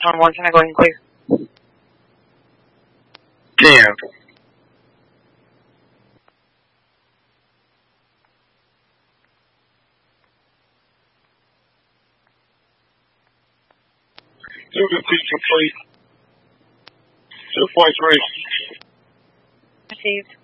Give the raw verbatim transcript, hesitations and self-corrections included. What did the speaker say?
On one, can I go ahead and clear? Damn. Two to complete. Two point three. Received.